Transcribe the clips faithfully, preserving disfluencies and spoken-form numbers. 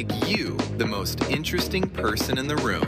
You, the most interesting person in the room.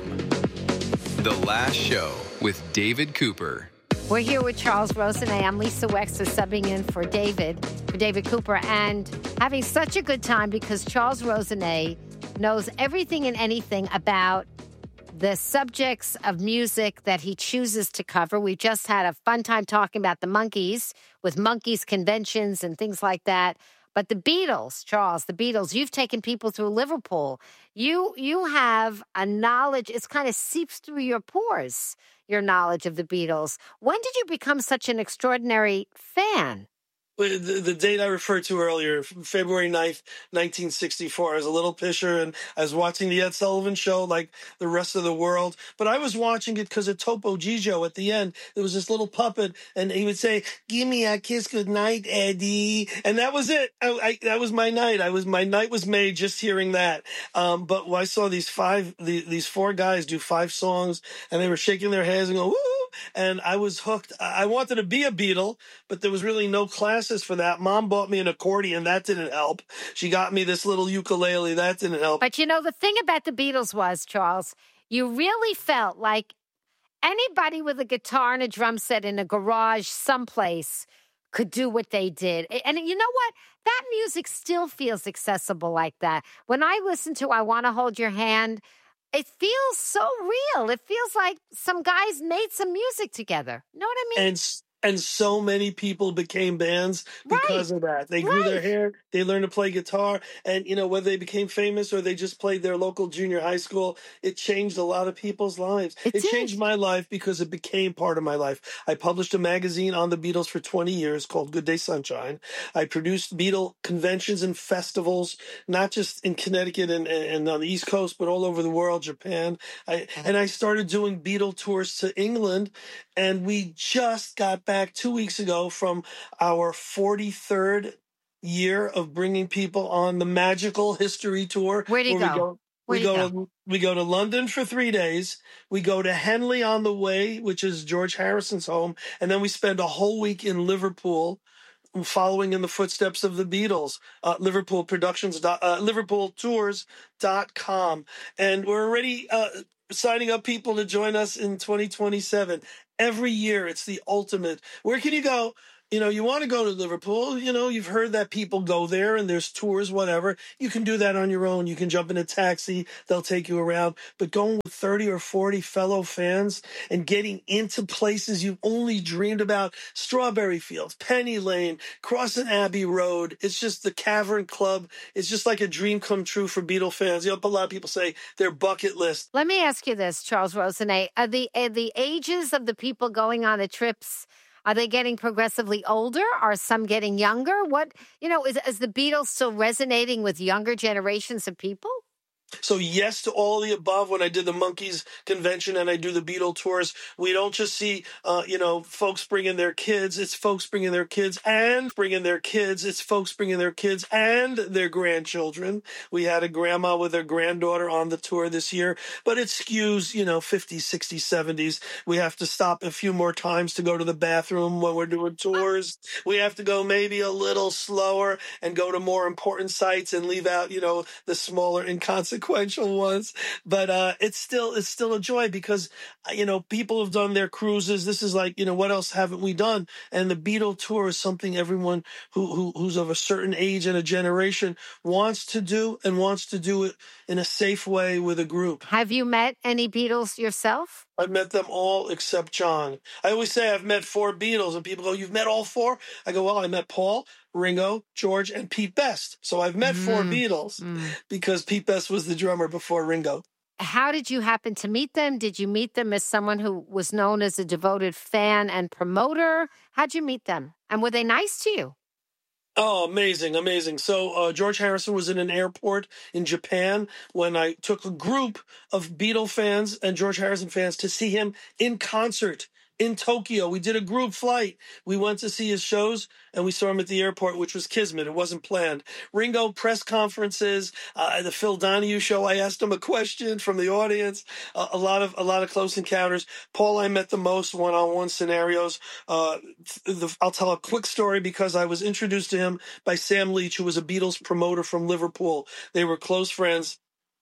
The Last Show with David Cooper. We're here with Charles Rosenay. I'm Lisa Wexler, subbing in for David, for David Cooper, and having such a good time because Charles Rosenay knows everything and anything about the subjects of music that he chooses to cover. We just had a fun time talking about the Monkees with Monkees conventions and things like that. But the Beatles, Charles, the Beatles, you've taken people through Liverpool. You you have a knowledge, it's kind of seeps through your pores, your knowledge of the Beatles. When did you become such an extraordinary fan? The, the date I referred to earlier, February ninth, nineteen sixty-four, I was a little pisher and I was watching the Ed Sullivan Show like the rest of the world. But I was watching it because of Topo Gigio at the end. There was this little puppet and he would say, "Give me a kiss goodnight, Eddie." And that was it. I, I, that was my night. I was My night was made just hearing that. Um, but when I saw these five, the, these four guys do five songs and they were shaking their heads and go, woo! And I was hooked. I wanted to be a Beatle, but there was really no classes for that. Mom bought me an accordion. That didn't help. She got me this little ukulele. That didn't help. But you know, the thing about the Beatles was, Charles, you really felt like anybody with a guitar and a drum set in a garage someplace could do what they did. And you know what? That music still feels accessible like that. When I listen to I Want to Hold Your Hand, it feels so real. It feels like some guys made some music together. You know what I mean? And and so many people became bands because right. of that. They grew right. their hair. They learned to play guitar. And, you know, whether they became famous or they just played their local junior high school, it changed a lot of people's lives. It, it changed my life because it became part of my life. I published a magazine on the Beatles for twenty years called Good Day Sunshine. I produced Beatle conventions and festivals, not just in Connecticut and, and on the East Coast, but all over the world, Japan. I, and I started doing Beatle tours to England. And we just got back two weeks ago from our forty-third year of bringing people on the Magical History Tour. Where'd you go? We go, we go, go? to, we go to London for three days. We go to Henley on the Way, which is George Harrison's home. And then we spend a whole week in Liverpool, following in the footsteps of the Beatles. Uh, Liverpool Productions, uh, Liverpool Tours dot com. And we're already uh, signing up people to join us in twenty twenty-seven. Every year, it's the ultimate. Where can you go? You know, you want to go to Liverpool. You know, you've heard that people go there and there's tours, whatever. You can do that on your own. You can jump in a taxi. They'll take you around. But going with thirty or forty fellow fans and getting into places you've only dreamed about, Strawberry Fields, Penny Lane, Crossing Abbey Road. It's just the Cavern Club. It's just like a dream come true for Beatle fans. You know, a lot of people say their bucket list. Let me ask you this, Charles Rosenay. Are the, are the ages of the people going on the trips, are they getting progressively older? Are some getting younger? What, you know, is, is the Beatles still resonating with younger generations of people? So yes to all the above. When I did the Monkees convention and I do the Beatle tours, we don't just see, uh, you know, folks bringing their kids. It's folks bringing their kids and bringing their kids. It's folks bringing their kids and their grandchildren. We had a grandma with her granddaughter on the tour this year, but it skews, you know, fifties, sixties, seventies. We have to stop a few more times to go to the bathroom when we're doing tours. We have to go maybe a little slower and go to more important sites and leave out, you know, the smaller inconsequential ones, but uh, it's still it's still a joy because you know people have done their cruises. This is like you know what else haven't we done? And the Beatle tour is something everyone who, who who's of a certain age and a generation wants to do and wants to do it in a safe way with a group. Have you met any Beatles yourself? I've met them all except John. I always say I've met four Beatles, and people go, "You've met all four?" I go, "Well, I met Paul, Ringo, George, and Pete Best. So I've met mm. four Beatles mm. because Pete Best was the drummer before Ringo." How did you happen to meet them? Did you meet them as someone who was known as a devoted fan and promoter? How'd you meet them? And were they nice to you? Oh, amazing, amazing. So uh, George Harrison was in an airport in Japan when I took a group of Beatle fans and George Harrison fans to see him in concert in Tokyo. We did a group flight. We went to see his shows, and we saw him at the airport, which was kismet. It wasn't planned. Ringo, press conferences, uh, the Phil Donahue show. I asked him a question from the audience. Uh, a lot of a lot of close encounters. Paul, I met the most one-on-one scenarios. Uh, the, I'll tell a quick story because I was introduced to him by Sam Leach, who was a Beatles promoter from Liverpool. They were close friends.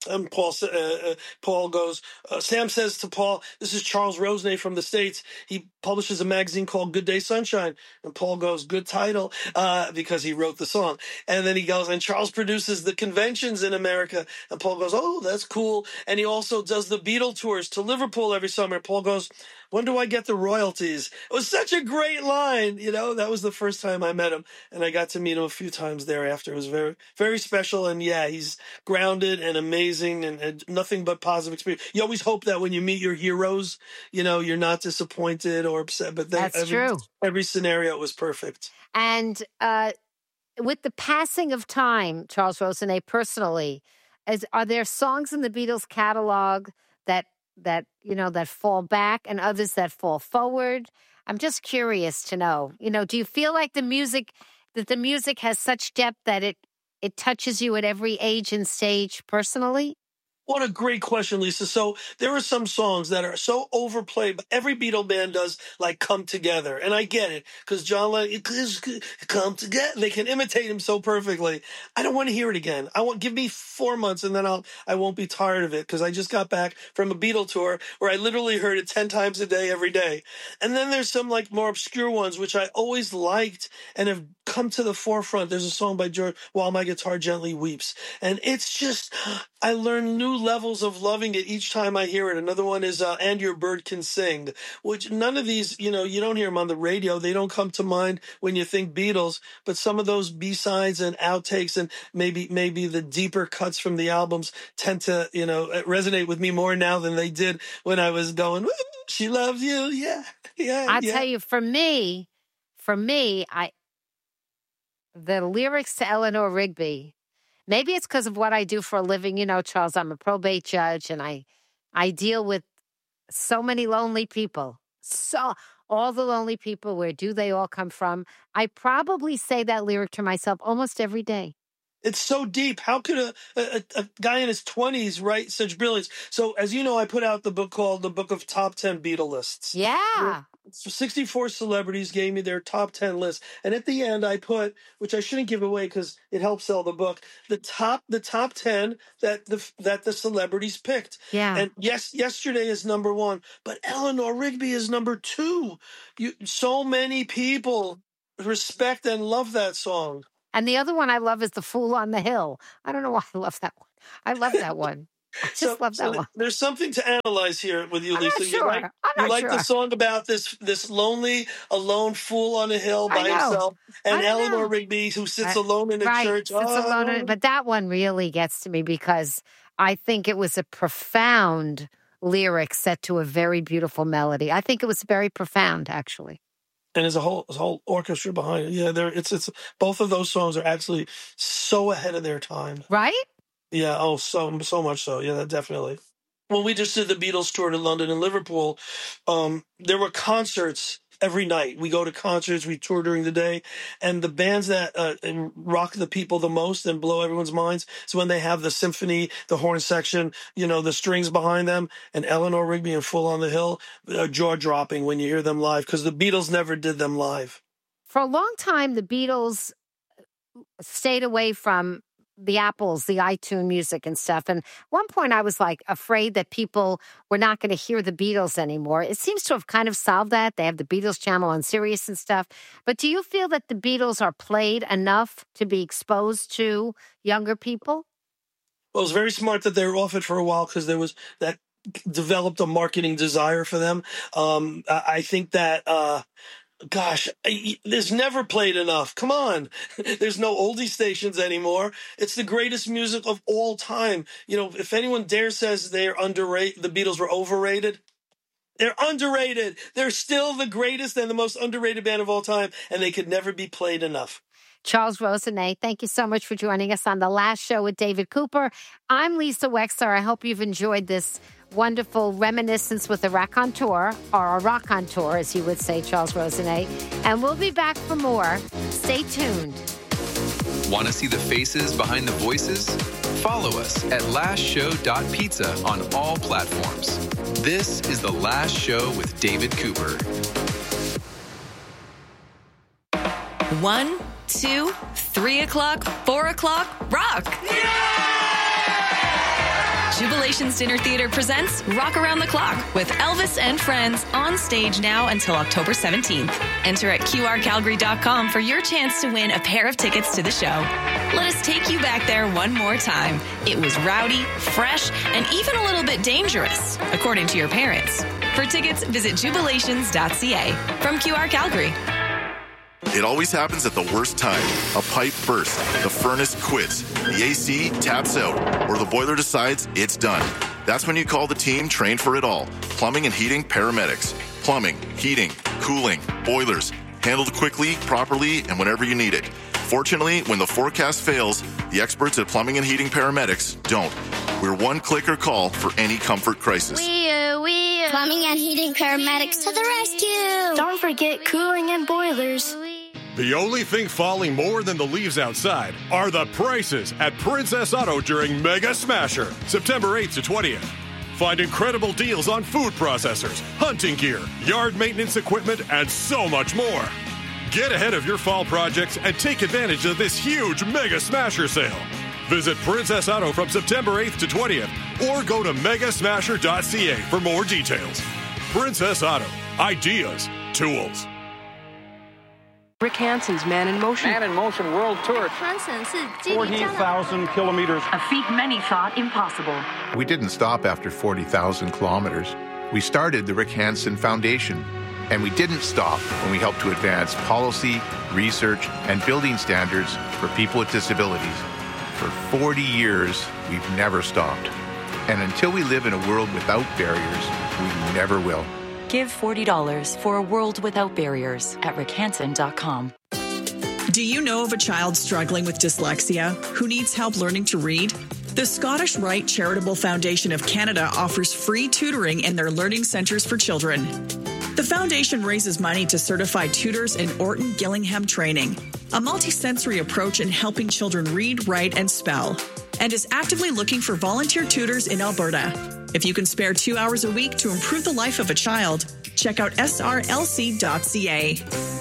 And Paul uh, uh, Paul goes, uh, Sam says to Paul, this is Charles Rosenay from the States. He publishes a magazine called Good Day Sunshine. And Paul goes, good title, uh, because he wrote the song. And then he goes, and Charles produces the conventions in America. And Paul goes, oh, that's cool. And he also does the Beatle tours to Liverpool every summer. Paul goes, when do I get the royalties? It was such a great line. You know, that was the first time I met him. And I got to meet him a few times thereafter. It was very, very special. And yeah, he's grounded and amazing and, and nothing but positive experience. You always hope that when you meet your heroes, you know, you're not disappointed or upset. But That's every, true. Every scenario was perfect. And uh, with the passing of time, Charles Rosenay, personally, is, are there songs in the Beatles catalog that that you know that fall back and others that fall forward? I'm just curious to know. You know, do you feel like the music that the music has such depth that it it touches you at every age and stage personally? What a great question, Lisa. So there are some songs that are so overplayed, but every Beatle band does like Come Together. And I get it because John Lennon, Come Together. They can imitate him so perfectly. I don't want to hear it again. I want, give me four months and then I'll, I won't be tired of it because I just got back from a Beatle tour where I literally heard it ten times a day, every day. And then there's some like more obscure ones, which I always liked and have come to the forefront. There's a song by George, While My Guitar Gently Weeps. And it's just, I learn new levels of loving it each time I hear it. Another one is uh, And Your Bird Can Sing, which none of these, you know, you don't hear them on the radio. They don't come to mind when you think Beatles, but some of those B-sides and outtakes and maybe maybe the deeper cuts from the albums tend to, you know, resonate with me more now than they did when I was going, she loves you, yeah, yeah. I'll yeah. tell you, for me, for me, I the lyrics to Eleanor Rigby, maybe it's because of what I do for a living. You know, Charles, I'm a probate judge and I I deal with so many lonely people. So all the lonely people, where do they all come from? I probably say that lyric to myself almost every day. It's so deep. How could a, a, a guy in his twenties write such brilliance? So, as you know, I put out the book called The Book of Top ten Beatle Lists. Yeah. sixty-four celebrities gave me their top ten list. And at the end, I put, which I shouldn't give away because it helps sell the book, the top the top ten that the that the celebrities picked. Yeah. And yes, yesterday is number one, but Eleanor Rigby is number two. You, so many people respect and love that song. And the other one I love is The Fool on the Hill. I don't know why I love that one. I love that one. I just so, love that so one. There's something to analyze here with you, I'm Lisa. not sure. You like, I'm you not like sure. the song about this this lonely, alone fool on a hill by himself, and Eleanor know. Rigby who sits I, alone in a right, church. Sits oh. alone in, but that one really gets to me because I think it was a profound lyric set to a very beautiful melody. I think it was very profound, actually. And there's a whole there's a whole orchestra behind it. Yeah, there it's it's both of those songs are actually so ahead of their time. Right? Yeah, oh so so much so. Yeah, definitely. When we just did the Beatles tour to London and Liverpool, um, there were concerts every night. We go to concerts, we tour during the day, and the bands that uh, rock the people the most and blow everyone's minds is when they have the symphony, the horn section, you know, the strings behind them, and Eleanor Rigby and Fool on the Hill, uh, jaw-dropping when you hear them live, because the Beatles never did them live. For a long time, the Beatles stayed away from the Apples, the iTunes music and stuff. And at one point I was like afraid that people were not going to hear the Beatles anymore. It seems to have kind of solved that. They have the Beatles channel on Sirius and stuff. But do you feel that the Beatles are played enough to be exposed to younger people? Well, it was very smart that they were off it for a while because there was that developed a marketing desire for them. Um, I think that, uh, Gosh, there's never played enough. Come on. There's no oldie stations anymore. It's the greatest music of all time. You know, if anyone dare says they're underrated, the Beatles were overrated, they're underrated. They're still the greatest and the most underrated band of all time, and they could never be played enough. Charles Rosenay, thank you so much for joining us on The Last Show with David Cooper. I'm Lisa Wexler. I hope you've enjoyed this wonderful reminiscence with a raconteur, or a raconteur, as you would say, Charles Rosenay. And we'll be back for more. Stay tuned. Want to see the faces behind the voices? Follow us at last show dot pizza on all platforms. This is The Last Show with David Cooper. One, two, three o'clock, four o'clock, rock! Yeah! Jubilations Dinner Theater presents Rock Around the Clock with Elvis and Friends on stage now until October seventeenth. Enter at Q R Calgary dot com for your chance to win a pair of tickets to the show. Let us take you back there one more time. It was rowdy, fresh, and even a little bit dangerous, according to your parents. For tickets, visit jubilations dot c a. From Q R Calgary. It always happens at the worst time. A pipe bursts, the furnace quits, the A C taps out, or the boiler decides it's done. That's when you call the team trained for it all. Plumbing and heating paramedics. Plumbing, heating, cooling, boilers. Handled quickly, properly, and whenever you need it. Fortunately, when the forecast fails, the experts at Plumbing and Heating Paramedics don't. We're one click or call for any comfort crisis. We, we, Plumbing and Heating Paramedics to the rescue. Don't forget cooling and boilers. The only thing falling more than the leaves outside are the prices at Princess Auto during Mega Smasher, September eighth to twentieth. Find incredible deals on food processors, hunting gear, yard maintenance equipment, and so much more. Get ahead of your fall projects and take advantage of this huge Mega Smasher sale. Visit Princess Auto from September eighth to twentieth or go to mega smasher dot c a for more details. Princess Auto. Ideas. Tools. Rick Hansen's Man in Motion. Man in Motion World Tour. forty thousand kilometers. A feat many thought impossible. We didn't stop after forty thousand kilometers. We started the Rick Hansen Foundation. And we didn't stop when we helped to advance policy, research, and building standards for people with disabilities. For forty years, we've never stopped. And until we live in a world without barriers, we never will. Give forty dollars for a world without barriers at rick hansen dot com. Do you know of a child struggling with dyslexia who needs help learning to read? The Scottish Rite Charitable Foundation of Canada offers free tutoring in their learning centres for children. The foundation raises money to certify tutors in Orton Gillingham training, a multisensory approach in helping children read, write, and spell, and is actively looking for volunteer tutors in Alberta. If you can spare two hours a week to improve the life of a child, check out s r l c dot c a.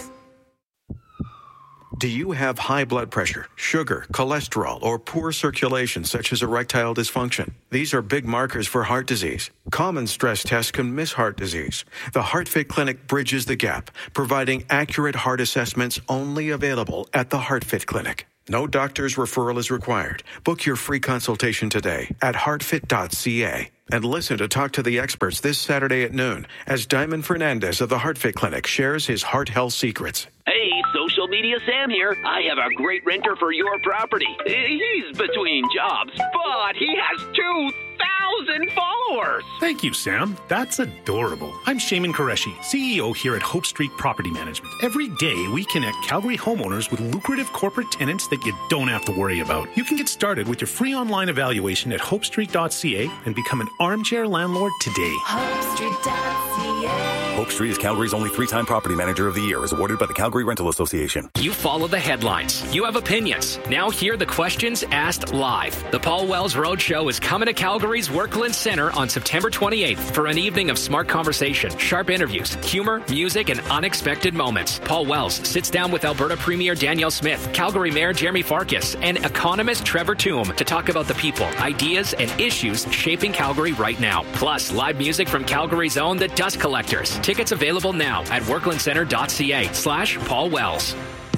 Do you have high blood pressure, sugar, cholesterol, or poor circulation such as erectile dysfunction? These are big markers for heart disease. Common stress tests can miss heart disease. The HeartFit Clinic bridges the gap, providing accurate heart assessments only available at the HeartFit Clinic. No doctor's referral is required. Book your free consultation today at heart fit dot c a. And listen to Talk to the Experts this Saturday at noon as Diamond Fernandez of the HeartFit Clinic shares his heart health secrets. Hey, Social Media Sam here. I have a great renter for your property. He's between jobs, but he has two thousand followers. Thank you, Sam. That's adorable. I'm Shaman Qureshi, C E O here at Hope Street Property Management. Every day, we connect Calgary homeowners with lucrative corporate tenants that you don't have to worry about. You can get started with your free online evaluation at hope street dot c a and become an armchair landlord today. hope street dot c a. Hope Street is Calgary's only three-time Property Manager of the Year, as awarded by the Calgary Rental Association. You follow the headlines. You have opinions. Now hear the questions asked live. The Paul Wells Roadshow is coming to Calgary's Workland Center on September twenty-eighth for an evening of smart conversation, sharp interviews, humor, music, and unexpected moments. Paul Wells sits down with Alberta Premier Danielle Smith, Calgary Mayor Jeremy Farkas, and economist Trevor Toome to talk about the people, ideas, and issues shaping Calgary right now. Plus, live music from Calgary's own The Dust Collectors. Tickets available now at workland center dot c a slash Paul Wells.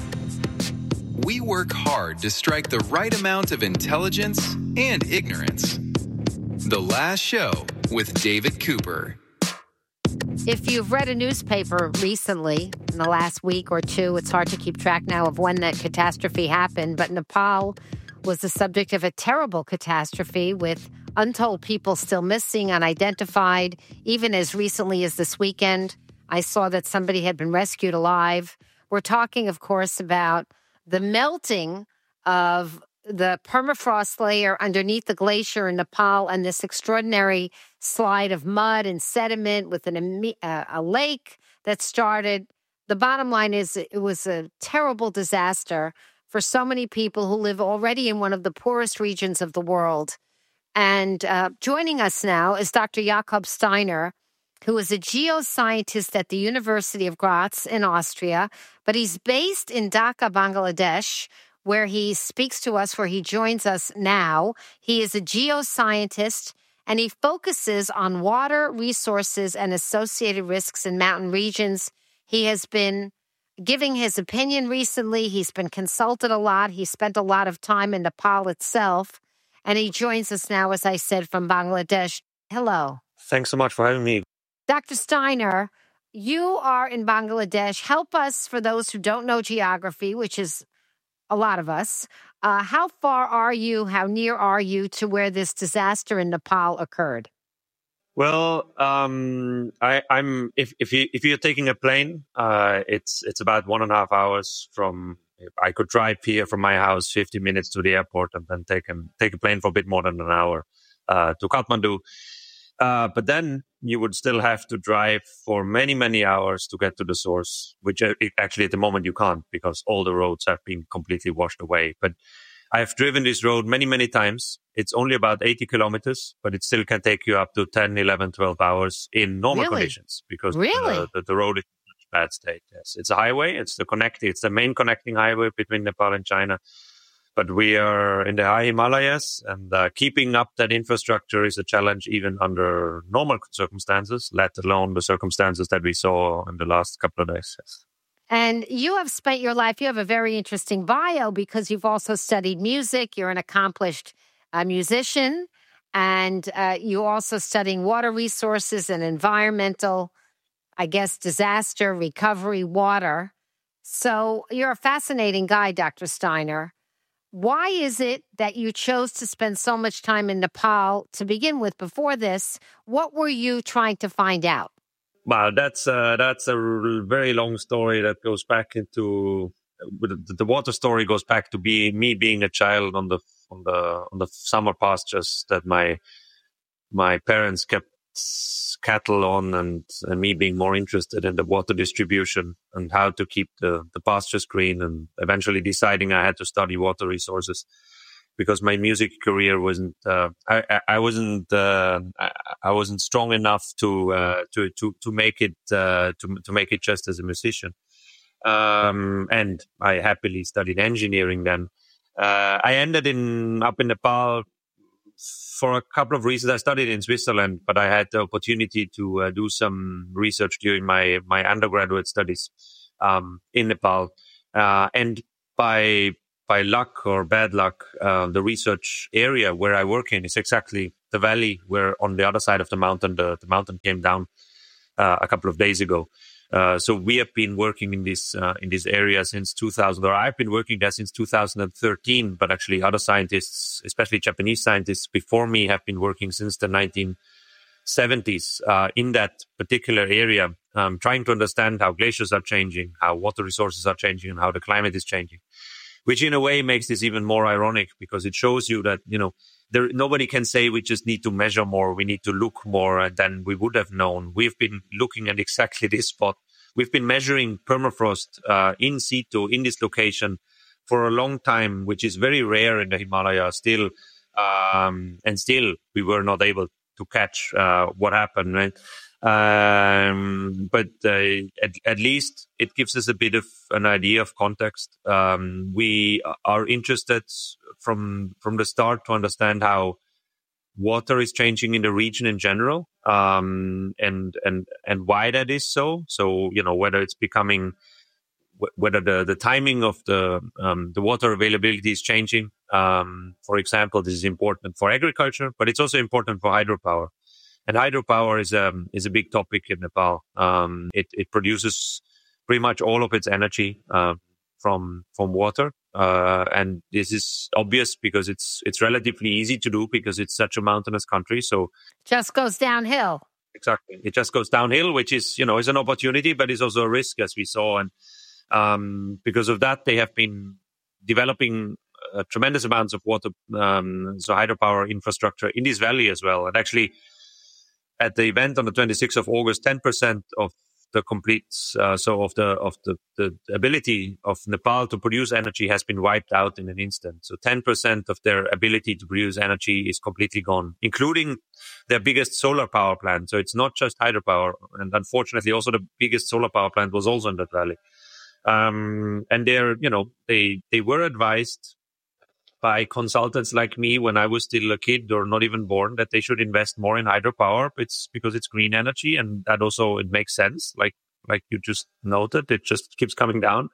We work hard to strike the right amount of intelligence and ignorance. The Last Show with David Cooper. If you've read a newspaper recently, in the last week or two, it's hard to keep track now of when that catastrophe happened, but Nepal was the subject of a terrible catastrophe with untold people still missing, unidentified. Even as recently as this weekend, I saw that somebody had been rescued alive. We're talking, of course, about the melting of the permafrost layer underneath the glacier in Nepal and this extraordinary slide of mud and sediment with an, uh, a lake that started. The bottom line is it was a terrible disaster for so many people who live already in one of the poorest regions of the world. And uh, joining us now is Doctor Jakob Steiner, who is a geoscientist at the University of Graz in Austria, but he's based in Dhaka, Bangladesh, where he speaks to us, where he joins us now. He is a geoscientist and he focuses on water resources and associated risks in mountain regions. He has been giving his opinion recently. He's been consulted a lot. He spent a lot of time in Nepal itself, and he joins us now, as I said, from Bangladesh. Hello. Thanks so much for having me. Doctor Steiner, you are in Bangladesh. Help us, for those who don't know geography, which is a lot of us. Uh, how far are you, how near are you to where this disaster in Nepal occurred? Well, um, I, I'm if if you if you're taking a plane, uh, it's it's about one and a half hours from. I could drive here from my house fifty minutes to the airport, and then take a take a plane for a bit more than an hour uh, to Kathmandu. Uh, but then you would still have to drive for many many hours to get to the source, which uh, actually at the moment you can't because all the roads have been completely washed away. But I've driven this road many, many times. It's only about eighty kilometers, but it still can take you up to ten, eleven, twelve hours in normal really? conditions because really? the, the, the road is in such bad state. Yes, it's a highway. It's the connect. It's the main connecting highway between Nepal and China. But we are in the high Himalayas, and uh, keeping up that infrastructure is a challenge even under normal circumstances, let alone the circumstances that we saw in the last couple of days. Yes. And you have spent your life, you have a very interesting bio because you've also studied music. You're an accomplished uh, musician, and uh, you're also studying water resources and environmental, I guess, disaster recovery, water. So you're a fascinating guy, Doctor Steiner. Why is it that you chose to spend so much time in Nepal to begin with before this? What were you trying to find out? Wow, that's uh, that's a very long story that goes back into the, the water story goes back to be me being a child on the on the on the summer pastures that my my parents kept cattle on, and, and me being more interested in the water distribution and how to keep the, the pastures green, and eventually deciding I had to study water resources. Because my music career wasn't, uh, I, I wasn't, uh, I, I wasn't strong enough to, uh, to, to, to make it, uh, to, to make it just as a musician. Um, and I happily studied engineering then. Uh, I ended in, up in Nepal for a couple of reasons. I studied in Switzerland, but I had the opportunity to uh, do some research during my, my undergraduate studies, um, in Nepal. Uh, and by, By luck or bad luck, uh, the research area where I work in is exactly the valley where on the other side of the mountain, the, the mountain came down uh, a couple of days ago. Uh, so we have been working in this uh, in this area since two thousand, or I've been working there since two thousand thirteen. But actually, other scientists, especially Japanese scientists before me, have been working since the nineteen seventies uh, in that particular area, um, trying to understand how glaciers are changing, how water resources are changing, and how the climate is changing. Which in a way makes this even more ironic because it shows you that, you know, there, nobody can say we just need to measure more, we need to look more than we would have known. We've been looking at exactly this spot. We've been measuring permafrost uh, in situ, in this location, for a long time, which is very rare in the Himalayas still. Um, and still, we were not able to catch uh, what happened, right? Um, but uh, at, at least it gives us a bit of an idea of context. Um, we are interested from from the start to understand how water is changing in the region in general, um, and and and why that is so. So you know whether it's becoming, whether the the timing of the um, the water availability is changing. Um, for example, this is important for agriculture, but it's also important for hydropower. And hydropower is a is a big topic in Nepal. Um, it it produces pretty much all of its energy uh, from from water, uh, and this is obvious because it's it's relatively easy to do because it's such a mountainous country. So just goes downhill. Exactly, it just goes downhill, which is you know is an opportunity, but is also a risk, as we saw. And um, because of that, they have been developing uh, tremendous amounts of water, um, so hydropower infrastructure in this valley as well. And actually, at the event on the twenty-sixth of August, ten percent of the complete, uh, so of the of the, the ability of Nepal to produce energy has been wiped out in an instant. So ten percent of their ability to produce energy is completely gone, including their biggest solar power plant. So it's not just hydropower, and unfortunately, also the biggest solar power plant was also in that valley. Um, and they're, you know, they they were advised by consultants like me when I was still a kid or not even born that they should invest more in hydropower. It's because it's green energy, and that also it makes sense. Like like you just noted, it just keeps coming down.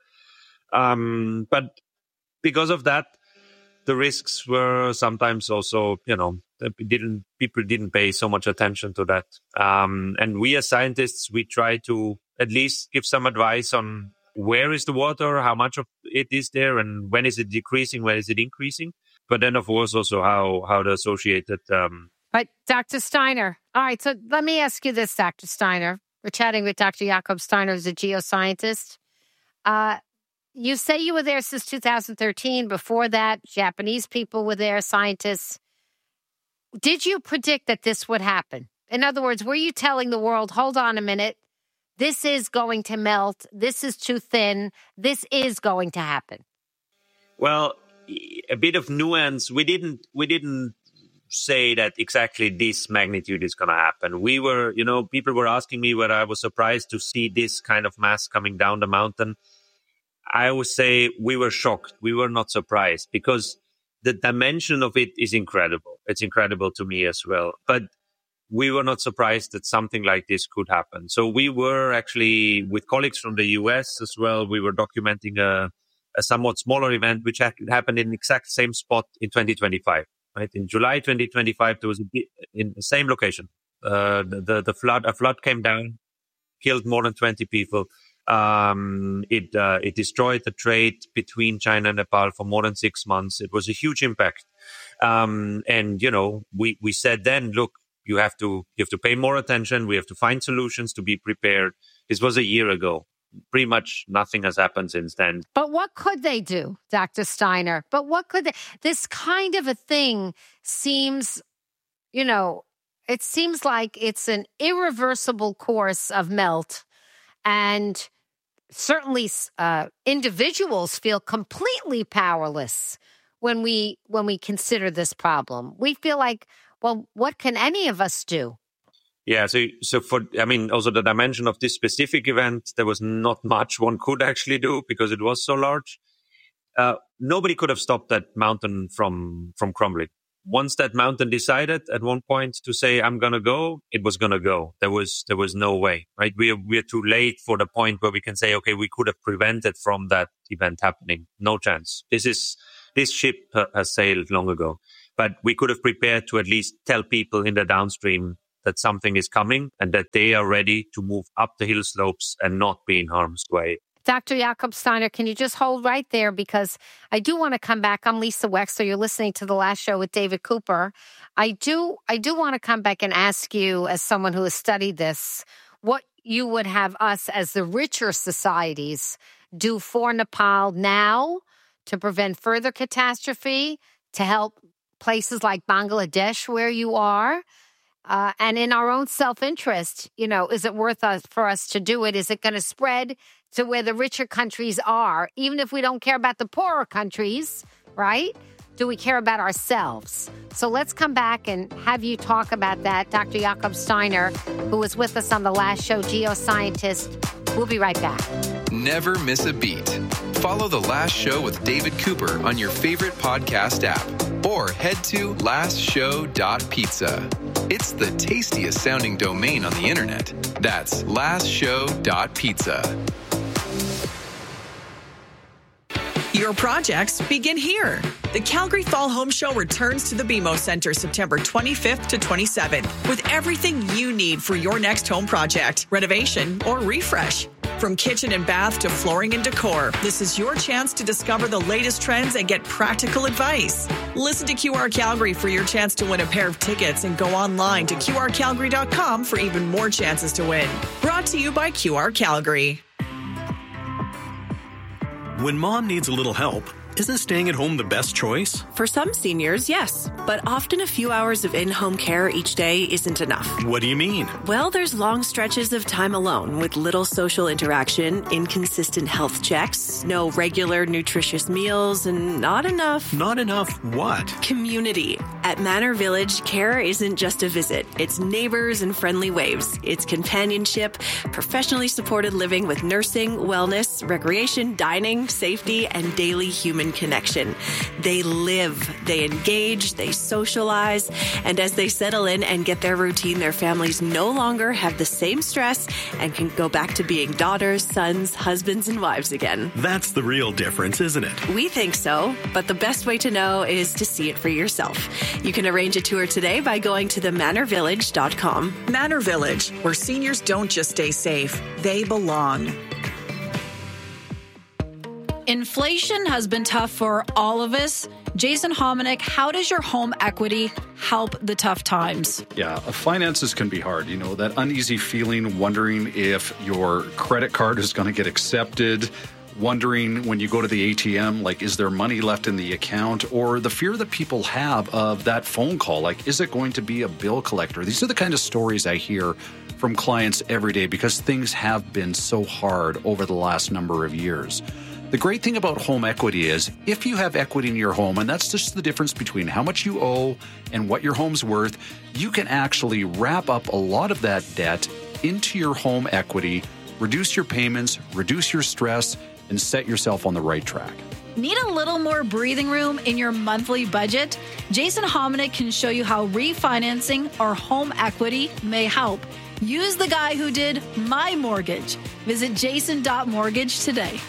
Um, but because of that, the risks were sometimes also, you know, didn't people didn't pay so much attention to that. Um, and we as scientists, we try to at least give some advice on where is the water, how much of it is there, and when is it decreasing, when is it increasing. But then, of course, also how how the associated. Um... But Doctor Steiner, all right. So let me ask you this, Doctor Steiner. We're chatting with Doctor Jakob Steiner, who's a geoscientist. Uh, You say you were there since two thousand thirteen. Before that, Japanese people were there, scientists. Did you predict that this would happen? In other words, were you telling the world, hold on a minute, this is going to melt, this is too thin, this is going to happen? Well, a bit of nuance. We didn't, we didn't say that exactly this magnitude is going to happen. We were, you know, people were asking me whether I was surprised to see this kind of mass coming down the mountain. I would say we were shocked. We were not surprised because the dimension of it is incredible. It's incredible to me as well. But we were not surprised that something like this could happen. So we were actually, with colleagues from the U S as well, we were documenting a, a somewhat smaller event which happened in the exact same spot in twenty twenty-five. Right? In July twenty twenty-five, there was a, in the same location. Uh, the, the, the flood, a flood came down, killed more than twenty people. Um, it, uh, it destroyed the trade between China and Nepal for more than six months. It was a huge impact. Um, and, you know, we, we said then, look, you have to, you have to pay more attention. We have to find solutions to be prepared. This was a year ago. Pretty much nothing has happened since then. But what could they do, Doctor Steiner? But what could they, this kind of a thing seems, you know, it seems like it's an irreversible course of melt. And certainly uh, individuals feel completely powerless when we when we consider this problem. We feel like, well, what can any of us do? Yeah, so so for I mean, also the dimension of this specific event, there was not much one could actually do because it was so large. Uh, nobody could have stopped that mountain from from crumbling. Once that mountain decided at one point to say, I'm going to go, it was going to go. There was, there was no way, right? We are, we are too late for the point where we can say, okay, we could have prevented from that event happening. No chance. This is, this ship has sailed long ago, but we could have prepared to at least tell people in the downstream that something is coming and that they are ready to move up the hill slopes and not be in harm's way. Doctor Jakob Steiner, can you just hold right there? Because I do want to come back. I'm Lisa Wexler. You're listening to The Last Show with David Cooper. I do I do want to come back and ask you, as someone who has studied this, what you would have us as the richer societies do for Nepal now to prevent further catastrophe, to help places like Bangladesh where you are, uh, and in our own self-interest. You know, is it worth us for us to do it? Is it going to spread to where the richer countries are, even if we don't care about the poorer countries, right? Do we care about ourselves? So let's come back and have you talk about that. Doctor Jakob Steiner, who was with us on The Last Show, geoscientist. We'll be right back. Never miss a beat. Follow The Last Show with David Cooper on your favorite podcast app or head to last show dot pizza. It's the tastiest sounding domain on the internet. That's last show dot pizza. Your projects begin here. The Calgary Fall Home Show returns to the B M O Center September twenty-fifth to twenty-seventh with everything you need for your next home project, renovation, or refresh. From kitchen and bath to flooring and decor, this is your chance to discover the latest trends and get practical advice. Listen to Q R Calgary for your chance to win a pair of tickets and go online to Q R calgary dot com for even more chances to win. Brought to you by Q R Calgary. When mom needs a little help, isn't staying at home the best choice? For some seniors, yes. But often a few hours of in-home care each day isn't enough. What do you mean? Well, there's long stretches of time alone with little social interaction, inconsistent health checks, no regular nutritious meals, and not enough... Not enough what? Community. At Manor Village, care isn't just a visit. It's neighbors and friendly waves. It's companionship, professionally supported living with nursing, wellness, recreation, dining, safety, and daily human connection. They live, they engage, they socialize, and as they settle in and get their routine, their families no longer have the same stress and can go back to being daughters, sons, husbands, and wives again. That's the real difference, isn't it? We think so, but the best way to know is to see it for yourself. You can arrange a tour today by going to the manor village dot com. Manor Village, where seniors don't just stay safe, they belong. Inflation has been tough for all of us. Jason Hominick, how does your home equity help the tough times? Yeah, finances can be hard. You know, that uneasy feeling, wondering if your credit card is going to get accepted, wondering when you go to the A T M, like, is there money left in the account? Or the fear that people have of that phone call, like, is it going to be a bill collector? These are the kind of stories I hear from clients every day because things have been so hard over the last number of years. The great thing about home equity is if you have equity in your home, and that's just the difference between how much you owe and what your home's worth, you can actually wrap up a lot of that debt into your home equity, reduce your payments, reduce your stress, and set yourself on the right track. Need a little more breathing room in your monthly budget? Jason Hominick can show you how refinancing our home equity may help. Use the guy who did my mortgage. Visit jason dot mortgage today.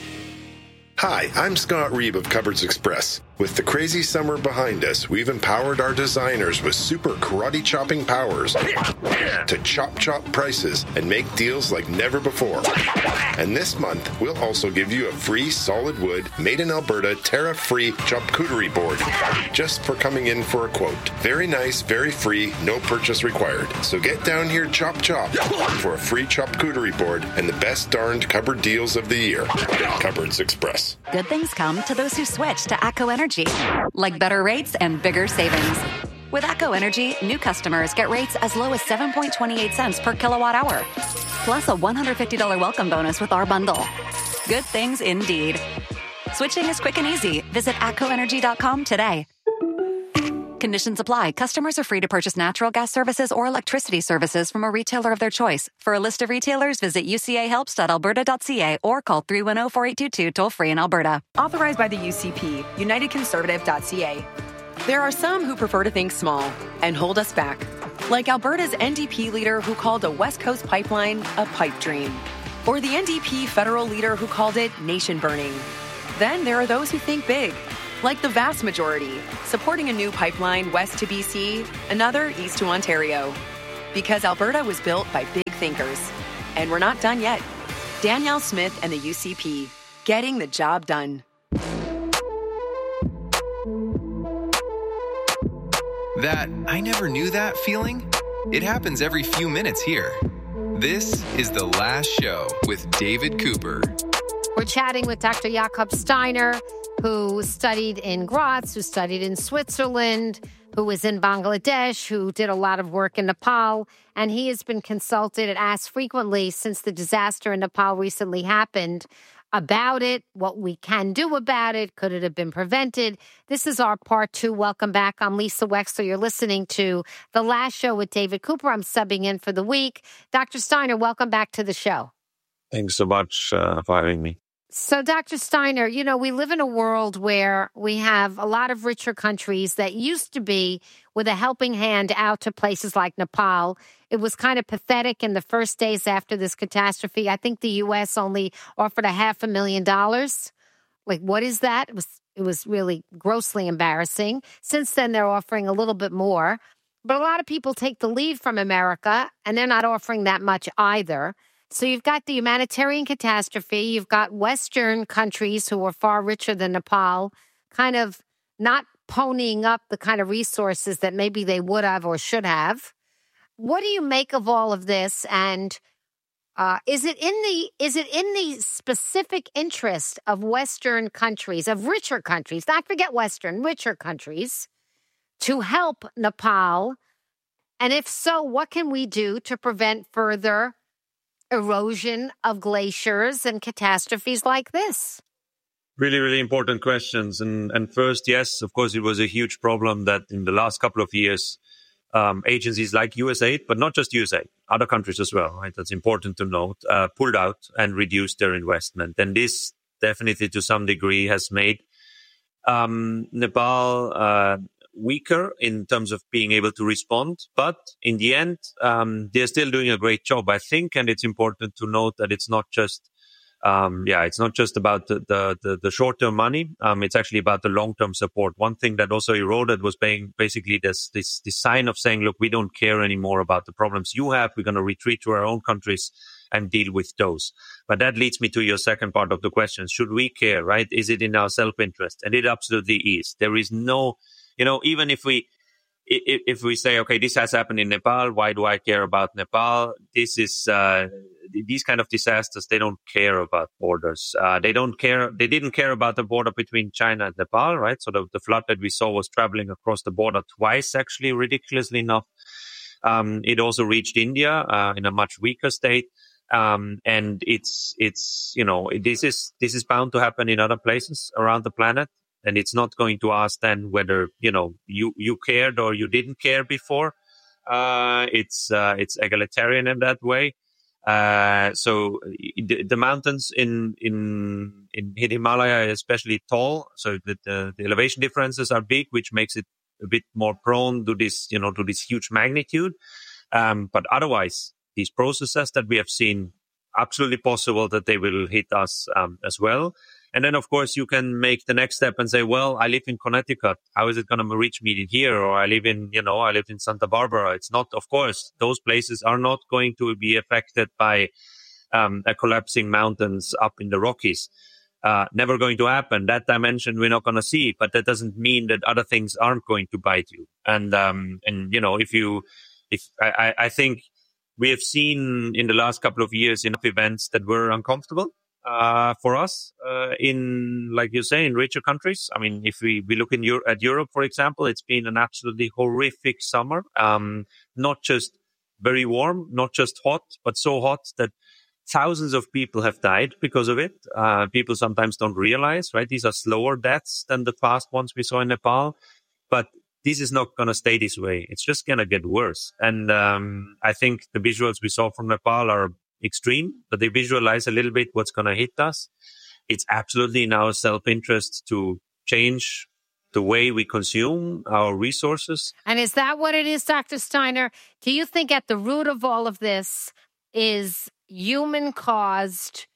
Hi, I'm Scott Reeb of Cupboards Express. With the crazy summer behind us, we've empowered our designers with super karate chopping powers to chop chop prices and make deals like never before. And this month, we'll also give you a free solid wood, made in Alberta, Terra-free charcuterie board just for coming in for a quote. Very nice, very free, no purchase required. So get down here, chop chop, for a free charcuterie board and the best darned cupboard deals of the year. Cupboards Express. Good things come to those who switch to ACCO Energy, like better rates and bigger savings. With ACCO Energy, new customers get rates as low as seven point two eight cents per kilowatt hour, plus a one hundred fifty dollars welcome bonus with our bundle. Good things indeed. Switching is quick and easy. Visit acco energy dot com today. Conditions apply. Customers are free to purchase natural gas services or electricity services from a retailer of their choice. For a list of retailers, visit u c a helps dot alberta dot c a or call three one zero, four eight two two toll-free in Alberta. Authorized by the U C P, united conservative dot c a. There are some who prefer to think small and hold us back, like Alberta's N D P leader who called a West Coast pipeline a pipe dream, or the N D P federal leader who called it nation burning. Then there are those who think big, like the vast majority, supporting a new pipeline west to B C, another east to Ontario. Because Alberta was built by big thinkers. And we're not done yet. Danielle Smith and the U C P, getting the job done. That I never knew that feeling? It happens every few minutes here. This is The Last Show with David Cooper. We're chatting with Doctor Jakob Steiner, who studied in Graz, who studied in Switzerland, who was in Bangladesh, who did a lot of work in Nepal. And he has been consulted and asked frequently since the disaster in Nepal recently happened about it, what we can do about it. Could it have been prevented? This is our part two. Welcome back. I'm Lisa Wexler. You're listening to The Last Show with David Cooper. I'm subbing in for the week. Doctor Steiner, welcome back to the show. Thanks so much uh, for having me. So, Doctor Steiner, you know, we live in a world where we have a lot of richer countries that used to be with a helping hand out to places like Nepal. It was kind of pathetic in the first days after this catastrophe. I think the U S only offered a half a million dollars. Like, what is that? It was, it was really grossly embarrassing. Since then, they're offering a little bit more. But a lot of people take the lead from America, and they're not offering that much either. So you've got the humanitarian catastrophe. You've got Western countries who are far richer than Nepal, kind of not ponying up the kind of resources that maybe they would have or should have. What do you make of all of this? And uh, is it in the is it in the specific interest of Western countries, of richer countries, not forget Western, richer countries, to help Nepal? And if so, what can we do to prevent further erosion of glaciers and catastrophes like this? Really, really important questions. And, and first, yes, of course, it was a huge problem that in the last couple of years, um, agencies like U S A I D, but not just U S A I D, other countries as well, right? That's important to note, uh, pulled out and reduced their investment. And this definitely to some degree has made um, Nepal uh, weaker in terms of being able to respond. But in the end, um, they're still doing a great job, I think. And it's important to note that it's not just Um, yeah, it's not just about the, the, the, the short-term money. Um, it's actually about the long-term support. One thing that also eroded was being basically this, this, this sign of saying, look, we don't care anymore about the problems you have. We're going to retreat to our own countries and deal with those. But that leads me to your second part of the question. Should we care, right? Is it in our self-interest? And it absolutely is. There is no, you know, even if we, if, if we say, okay, this has happened in Nepal, why do I care about Nepal? This is, uh, these kind of disasters, they don't care about borders. Uh, they don't care. They didn't care about the border between China and Nepal, right? So the, the flood that we saw was traveling across the border twice, actually, ridiculously enough. Um, it also reached India, uh, in a much weaker state. Um, and it's, it's, you know, this is, this is bound to happen in other places around the planet. And it's not going to ask then whether, you know, you, you cared or you didn't care before. Uh, it's, uh, it's egalitarian in that way. Uh, so the, the mountains in, in, in Himalaya are especially tall. So the, the, the elevation differences are big, which makes it a bit more prone to this, you know, to this huge magnitude. Um, but otherwise, these processes that we have seen, absolutely possible that they will hit us, um, as well. And then, of course, you can make the next step and say, well, I live in Connecticut. How is it going to reach me here? Or I live in, you know, I live in Santa Barbara. It's not, of course, those places are not going to be affected by um, a collapsing mountains up in the Rockies. Uh, never going to happen. That dimension we're not going to see, but that doesn't mean that other things aren't going to bite you. And, um, and, you know, if you, if I, I think we have seen in the last couple of years enough events that were uncomfortable. Uh, for us, uh, in, like you say, in richer countries. I mean, if we, we look in Euro- at Europe, for example, it's been an absolutely horrific summer. Um, not just very warm, not just hot, but so hot that thousands of people have died because of it. Uh, people sometimes don't realize, right? These are slower deaths than the fast ones we saw in Nepal, but this is not going to stay this way. It's just going to get worse. And, um, I think the visuals we saw from Nepal are extreme, but they visualize a little bit what's going to hit us. It's absolutely in our self-interest to change the way we consume our resources. And is that what it is, Doctor Steiner? Do you think at the root of all of this is human-caused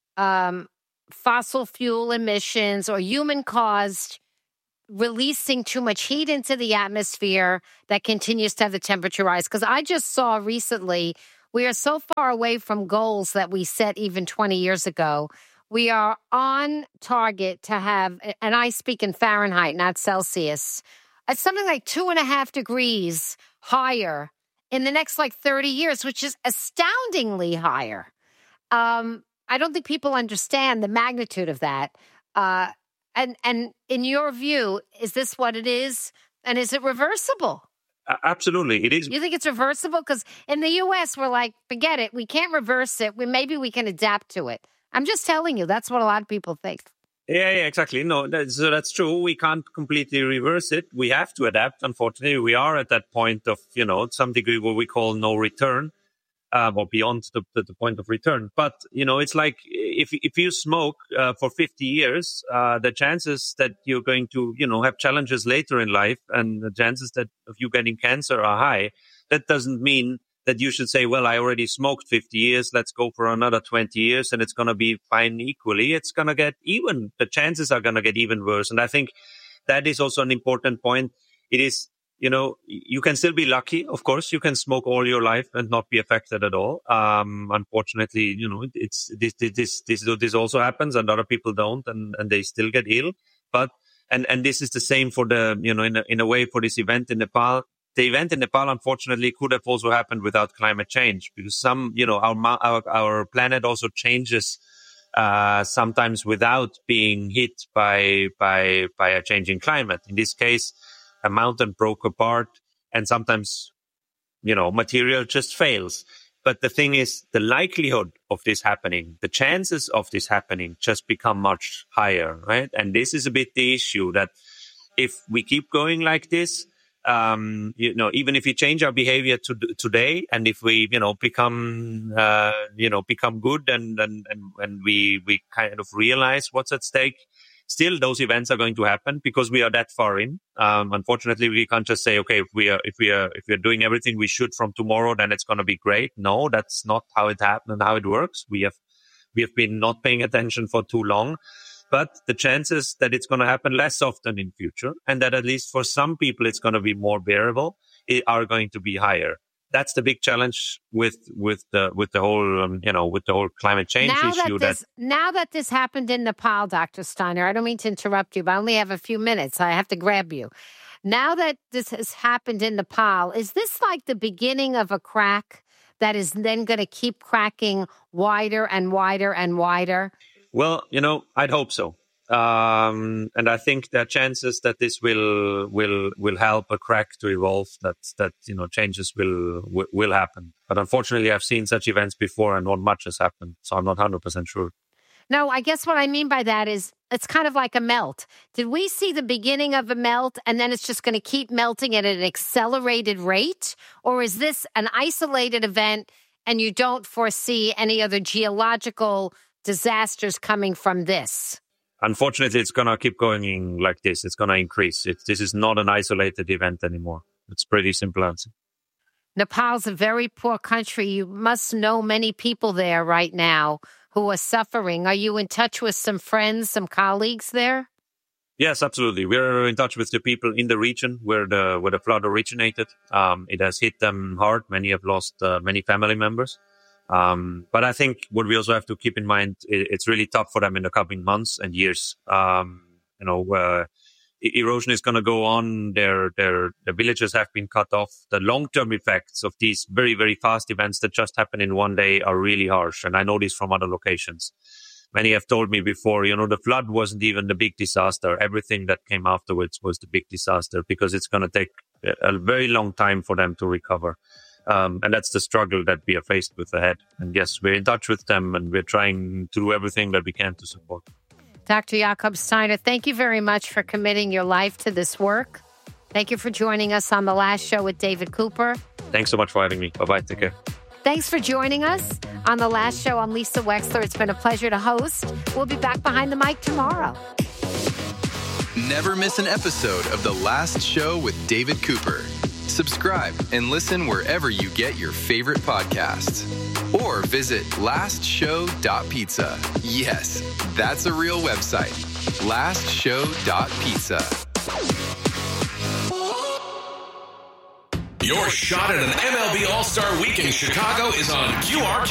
um, fossil fuel emissions or human-caused releasing too much heat into the atmosphere that continues to have the temperature rise? Because I just saw recently we are so far away from goals that we set even twenty years ago. We are on target to have, and I speak in Fahrenheit, not Celsius, it's something like two and a half degrees higher in the next like thirty years, which is astoundingly higher. Um, I don't think people understand the magnitude of that. Uh, and, and in your view, is this what it is? And is it reversible? Absolutely, it is. You think it's reversible? Because in the U S, we're like, forget it. We can't reverse it. We, maybe we can adapt to it. I'm just telling you, that's what a lot of people think. Yeah, yeah, exactly. No, that's, so that's true. We can't completely reverse it. We have to adapt. Unfortunately, we are at that point of, you know, some degree what we call no return, um, or beyond the, the, the point of return. But, you know, it's like if if you smoke uh, for fifty years, uh, the chances that you're going to, you know, have challenges later in life and the chances that of you getting cancer are high. That doesn't mean that you should say, well, I already smoked fifty years. Let's go for another twenty years and it's going to be fine equally. It's going to get even. The chances are going to get even worse. And I think that is also an important point. It is, you know, you can still be lucky. Of course, you can smoke all your life and not be affected at all. Um, unfortunately, you know, it's, this, this, this, this also happens and other people don't and, and they still get ill. But, and, and this is the same for the, you know, in a, in a way for this event in Nepal. The event in Nepal, unfortunately, could have also happened without climate change because some, you know, our, our, our planet also changes, uh, sometimes without being hit by, by, by a changing climate. In this case, a mountain broke apart and sometimes, you know, material just fails. But the thing is, the likelihood of this happening, the chances of this happening just become much higher, right? And this is a bit the issue, that if we keep going like this, um, you know, even if we change our behavior to, today, and if we, you know, become, uh, you know, become good and, and, and, and we, we kind of realize what's at stake, still those events are going to happen because we are that far in. Um, unfortunately, we can't just say, okay, if we are, if we are, if we are doing everything we should from tomorrow, then it's going to be great. No, that's not how it happens and how it works. We have, we have been not paying attention for too long. But the chances that it's going to happen less often in future, and that at least for some people it's going to be more bearable, are going to be higher. That's the big challenge with with the with the whole um, you know with the whole climate change now issue. That this, that now that this happened in Nepal, Doctor Steiner, I don't mean to interrupt you, but I only have a few minutes. I have to grab you. Now that this has happened in Nepal, is this like the beginning of a crack that is then going to keep cracking wider and wider and wider? Well, you know, I'd hope so. Um, and I think there are chances that this will will will help a crack to evolve, that, that you know, changes will, will will happen. But unfortunately, I've seen such events before and not much has happened. So I'm not one hundred percent sure. No, I guess what I mean by that is it's kind of like a melt. Did we see the beginning of a melt and then it's just going to keep melting at an accelerated rate? Or is this an isolated event and you don't foresee any other geological disasters coming from this? Unfortunately, it's going to keep going like this. It's going to increase. It, this is not an isolated event anymore. It's pretty simple answer. Nepal's a very poor country. You must know many people there right now who are suffering. Are you in touch with some friends, some colleagues there? Yes, absolutely. We're in touch with the people in the region where the where the flood originated. Um, it has hit them hard. Many have lost uh, many family members. Um, but I think what we also have to keep in mind, it, it's really tough for them in the coming months and years. Um, you know, uh, erosion is going to go on. Their, their, their villages have been cut off. The long-term effects of these very, very fast events that just happen in one day are really harsh. And I know this from other locations. Many have told me before, you know, the flood wasn't even the big disaster. Everything that came afterwards was the big disaster, because it's going to take a very long time for them to recover. Um, and that's the struggle that we are faced with ahead. And yes, we're in touch with them and we're trying to do everything that we can to support. Doctor Jakob Steiner, thank you very much for committing your life to this work. Thank you for joining us on The Last Show with David Cooper. Thanks so much for having me. Bye-bye. Take care. Thanks for joining us on The Last Show. I'm Lisa Wexler. It's been a pleasure to host. We'll be back behind the mic tomorrow. Never miss an episode of The Last Show with David Cooper. Subscribe and listen wherever you get your favorite podcasts. Or visit last show dot pizza. Yes, that's a real website. last show dot pizza. Your shot at an M L B All-Star Week in Chicago is on Q R K.